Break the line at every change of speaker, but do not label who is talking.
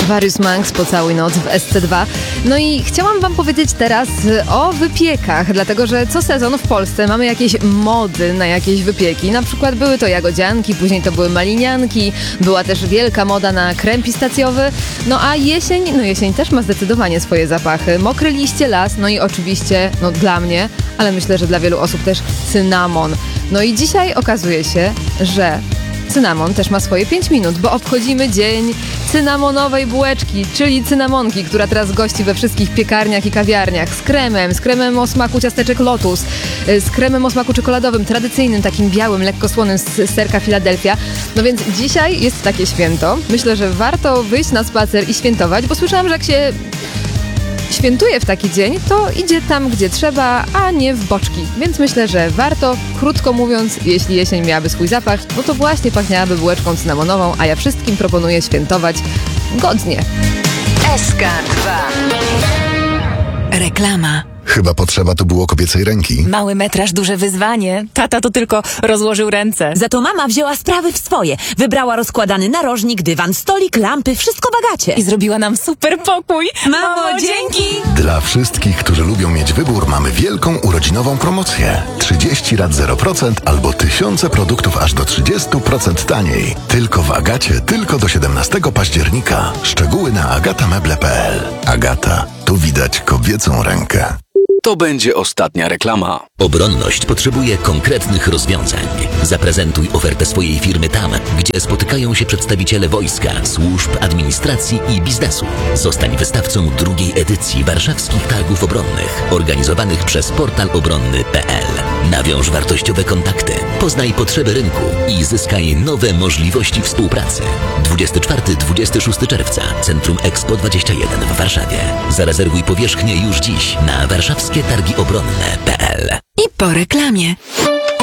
Warius Manx, Pocałuj noc w SC2. No i chciałam wam powiedzieć teraz o wypiekach, dlatego że co sezon w Polsce mamy jakieś mody na jakieś wypieki. Na przykład były to jagodzianki, później to były malinianki, była też wielka moda na krem pistacjowy. No a jesień też ma zdecydowanie swoje zapachy. Mokre liście, las, no i oczywiście, dla mnie, ale myślę, że dla wielu osób też cynamon. No i dzisiaj okazuje się, że cynamon też ma swoje 5 minut, bo obchodzimy dzień cynamonowej bułeczki, czyli cynamonki, która teraz gości we wszystkich piekarniach i kawiarniach z kremem o smaku ciasteczek Lotus, z kremem o smaku czekoladowym, tradycyjnym, takim białym, lekko słonym z serka Philadelphia. No więc dzisiaj jest takie święto. Myślę, że warto wyjść na spacer i świętować, bo słyszałam, że jak się świętuje w taki dzień, to idzie tam, gdzie trzeba, a nie w boczki. Więc myślę, że warto, krótko mówiąc, jeśli jesień miałaby swój zapach, no to właśnie pachniałaby bułeczką cynamonową, a ja wszystkim proponuję świętować godnie.
SK2. Reklama.
Chyba potrzeba tu było kobiecej ręki.
Mały metraż, duże wyzwanie. Tata to tylko rozłożył ręce.
Za to mama wzięła sprawy w swoje. Wybrała rozkładany narożnik, dywan, stolik, lampy, wszystko bagacie.
I zrobiła nam super pokój.
Mamo, dzięki!
Dla wszystkich, którzy lubią mieć wybór, mamy wielką urodzinową promocję. 30 rat 0% albo tysiące produktów aż do 30% taniej. Tylko w Agacie, tylko do 17 października. Szczegóły na agatameble.pl. Agata, tu widać kobiecą rękę.
To będzie ostatnia reklama.
Obronność potrzebuje konkretnych rozwiązań. Zaprezentuj ofertę swojej firmy tam, gdzie spotykają się przedstawiciele wojska, służb, administracji i biznesu. Zostań wystawcą drugiej edycji Warszawskich Targów Obronnych, organizowanych przez portal obronny.pl. Nawiąż wartościowe kontakty, poznaj potrzeby rynku i zyskaj nowe możliwości współpracy. 24-26 czerwca, Centrum Expo 21 w Warszawie. Zarezerwuj powierzchnię już dziś na warszawskietargiobronne.pl.
I po reklamie.